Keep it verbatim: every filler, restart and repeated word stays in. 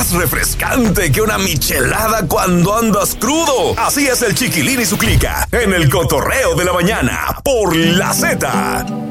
más refrescante que una michelada cuando andas crudo. Así es el Chiquilín y su clica en el cotorreo de la mañana por La Z.